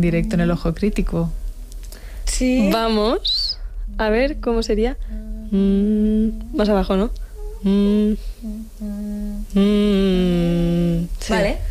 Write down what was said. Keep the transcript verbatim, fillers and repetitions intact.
directo en el Ojo Crítico. Sí. Vamos. A ver, ¿cómo sería? Mm, más abajo, ¿no? Mm, mm, sí. Vale.